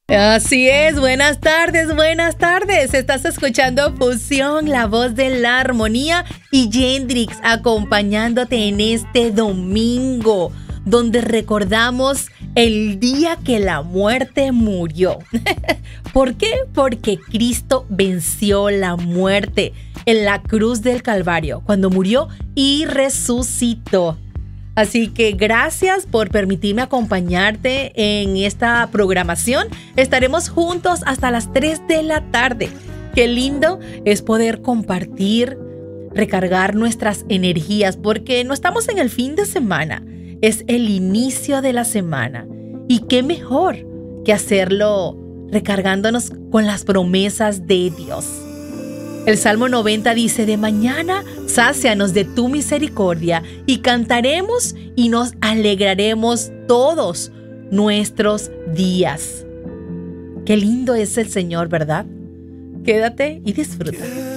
Así es, buenas tardes, buenas tardes. Estás escuchando Fusión, la voz de la armonía, y Yendrix acompañándote en este domingo, donde recordamos el día que la muerte murió. ¿Por qué? Porque Cristo venció la muerte en la cruz del Calvario, cuando murió y resucitó. Así que gracias por permitirme acompañarte en esta programación. Estaremos juntos hasta las 3 de la tarde. Qué lindo es poder compartir, recargar nuestras energías, porque no estamos en el fin de semana, es el inicio de la semana. Y qué mejor que hacerlo recargándonos con las promesas de Dios. El Salmo 90 dice: de mañana sácianos de tu misericordia y cantaremos y nos alegraremos todos nuestros días. Qué lindo es el Señor, ¿verdad? Quédate y disfruta.